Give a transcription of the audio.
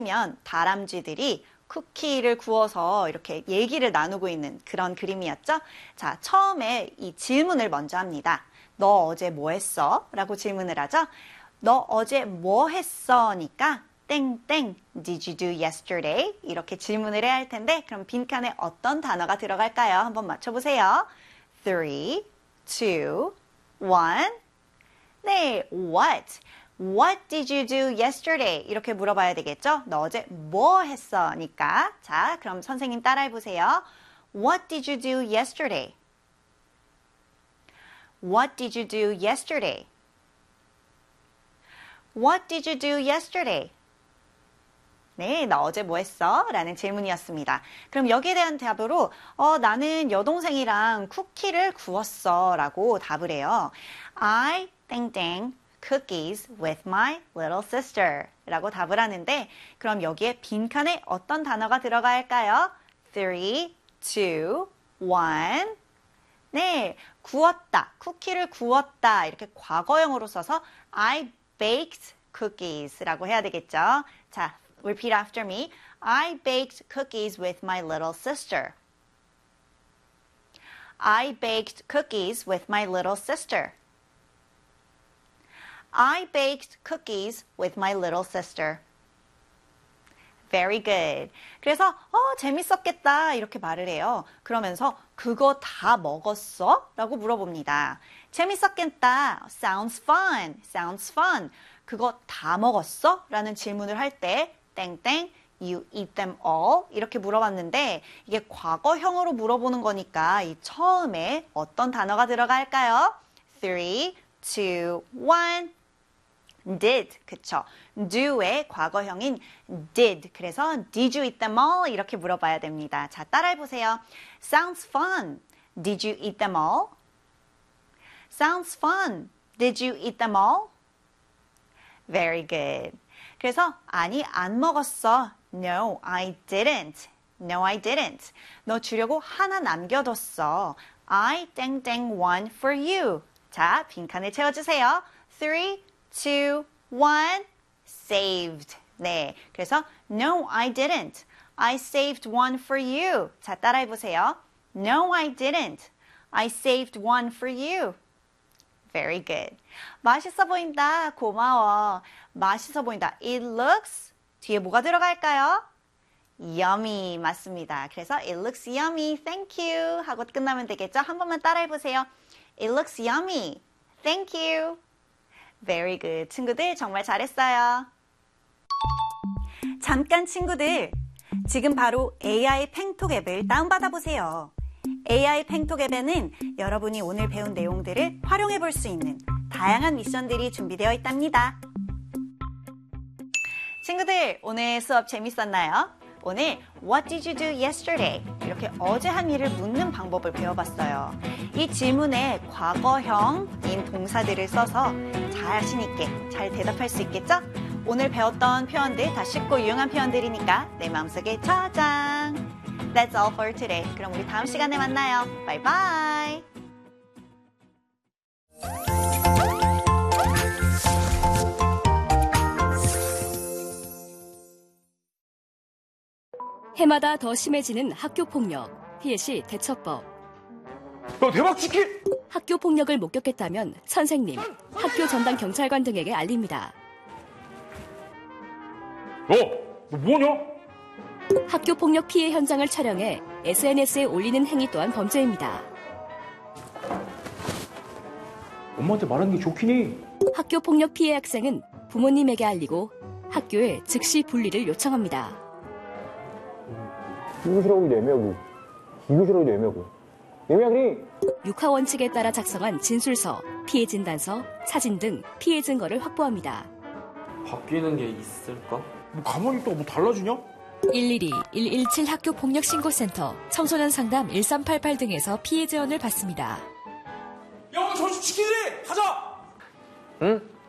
면 다람쥐들이 쿠키를 구워서 이렇게 얘기를 나누고 있는 그런 그림이었죠. 자, 처음에 이 질문을 먼저 합니다. 너 어제 뭐 했어? 라고 질문을 하죠. 너 어제 뭐 했어? 니까 땡땡 Did you do yesterday? 이렇게 질문을 해야 할 텐데 그럼 빈칸에 어떤 단어가 들어갈까요? 한번 맞춰보세요. 3, 2, 1 네, what? What did you do yesterday? 이렇게 물어봐야 되겠죠? 너 어제 뭐 했어? 니까. 자, 그럼 선생님 따라해보세요. What did you do yesterday? What did you do yesterday? What did you do yesterday? 네, 너 어제 뭐 했어? 라는 질문이었습니다. 그럼 여기에 대한 답으로 나는 여동생이랑 쿠키를 구웠어 라고 답을 해요. I 땡땡 cookies with my little sister 라고 답을 하는데 그럼 여기에 빈칸에 어떤 단어가 들어가야 할까요? 3, 2, 1 네, 구웠다, 쿠키를 구웠다 이렇게 과거형으로 써서 I baked cookies 라고 해야 되겠죠? 자, repeat after me. I baked cookies with my little sister. I baked cookies with my little sister. I baked cookies with my little sister. Very good. 그래서 재밌었겠다 이렇게 말을 해요. 그러면서 그거 다 먹었어? 라고 물어봅니다. 재밌었겠다. Sounds fun. Sounds fun. 그거 다 먹었어? 라는 질문을 할 때 땡땡 You eat them all? 이렇게 물어봤는데 이게 과거형으로 물어보는 거니까 이 처음에 어떤 단어가 들어갈까요? 3, 2, 1 did, 그쵸? do의 과거형인 did. 그래서 did you eat them all? 이렇게 물어봐야 됩니다. 자, 따라해보세요. Sounds fun. Did you eat them all? Sounds fun. Did you eat them all? Very good. 그래서 아니, 안 먹었어. No, I didn't. No, I didn't. 너 주려고 하나 남겨뒀어. I 땡땡 one for you. 자, 빈칸을 채워주세요. 3, 2, 1 saved. 네, 그래서 No, I didn't. I saved one for you. 자, 따라해보세요. No, I didn't. I saved one for you. Very good. 맛있어 보인다. 고마워. 맛있어 보인다. It looks. 뒤에 뭐가 들어갈까요? Yummy. 맞습니다. 그래서 It looks yummy. Thank you. 하고 끝나면 되겠죠? 한 번만 따라해보세요. It looks yummy. Thank you. Very good. 친구들 정말 잘했어요. 잠깐 친구들. 지금 바로 AI 팽톡 앱을 다운받아 보세요. AI 팽톡 앱에는 여러분이 오늘 배운 내용들을 활용해 볼 수 있는 다양한 미션들이 준비되어 있답니다. 친구들, 오늘 수업 재밌었나요? 오늘 What did you do yesterday? 이렇게 어제 한 일을 묻는 방법을 배워봤어요. 이 질문에 과거형인 동사들을 써서 자신 있게 잘 대답할 수 있겠죠? 오늘 배웠던 표현들 다 쉽고 유용한 표현들이니까 내 마음속에 저장! That's all for today. 그럼 우리 다음 시간에 만나요. Bye bye! 해마다 더 심해지는 학교폭력, 피해 시 대처법. 야, 대박 치킨! 학교폭력을 목격했다면 선생님, 학교 전담 경찰관 등에게 알립니다. 너 뭐냐? 학교폭력 피해 현장을 촬영해 SNS에 올리는 행위 또한 범죄입니다. 엄마한테 말하는 게 좋긴 해. 학교폭력 피해 학생은 부모님에게 알리고 학교에 즉시 분리를 요청합니다. 이것이라고 애매하고 이것이라고 애매하고 애매하니. 육하 원칙에 따라 작성한 진술서, 피해 진단서, 사진 등 피해 증거를 확보합니다. 바뀌는 게 있을까? 뭐 가만히 있다가 뭐 달라지냐? 112, 117 학교폭력신고센터, 청소년 상담 1388 등에서 피해 지원을 받습니다. 야, 저주 치킨이! 가자! 응?